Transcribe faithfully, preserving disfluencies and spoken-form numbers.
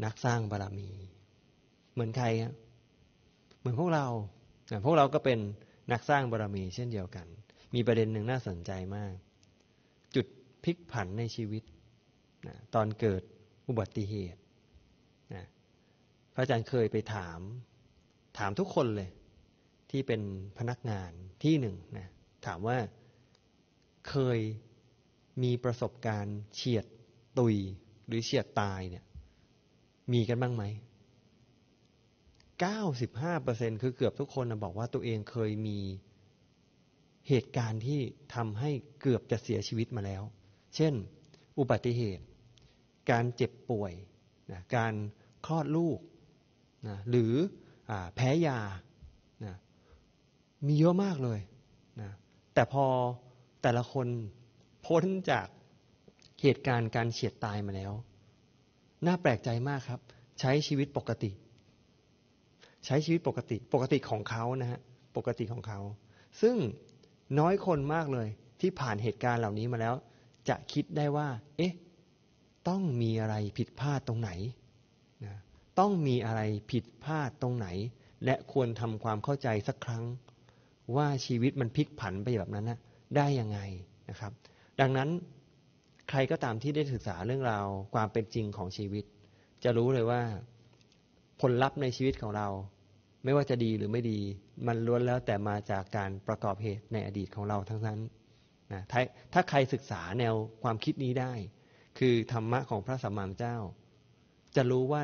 นักสร้างบารมีเหมือนใครครับเหมือนพวกเราพวกเราก็เป็นนักสร้างบารมีเช่นเดียวกันมีประเด็นหนึ่งน่าสนใจมากจุดพลิกผันในชีวิตนะตอนเกิดอุบัติเหตุนะพระอาจารย์เคยไปถามถามทุกคนเลยที่เป็นพนักงานที่หนึ่งนะถามว่าเคยมีประสบการณ์เฉียดตุยหรือเฉียดตายเนี่ยมีกันบ้างไหม เก้าสิบห้าเปอร์เซ็นต์ คือเกือบทุกคนนะบอกว่าตัวเองเคยมีเหตุการณ์ที่ทำให้เกือบจะเสียชีวิตมาแล้วเช่นอุบัติเหตุการเจ็บป่วยนะการคลอดลูกนะหรืออ่าแพ้ยานะมีเยอะมากเลยนะแต่พอแต่ละคนพ้นจากเหตุการณ์การเฉียดตายมาแล้วน่าแปลกใจมากครับใช้ชีวิตปกติใช้ชีวิตปกติปกติของเขานะฮะปกติของเขาซึ่งน้อยคนมากเลยที่ผ่านเหตุการณ์เหล่านี้มาแล้วจะคิดได้ว่าเอ๊ะต้องมีอะไรผิดพลาดตรงไหนนะต้องมีอะไรผิดพลาดตรงไหนและควรทำความเข้าใจสักครั้งว่าชีวิตมันพลิกผันไปแบบนั้นนะได้ยังไงนะครับดังนั้นใครก็ตามที่ได้ศึกษาเรื่องราวความเป็นจริงของชีวิตจะรู้เลยว่าผลลัพธ์ในชีวิตของเราไม่ว่าจะดีหรือไม่ดีมันล้วนแล้วแต่มาจากการประกอบเหตุในอดีตของเราทั้งนั้นนะถ้าถ้าใครศึกษาแนวความคิดนี้ได้คือธรรมะของพระสัมมาสัมพุทธเจ้าจะรู้ว่า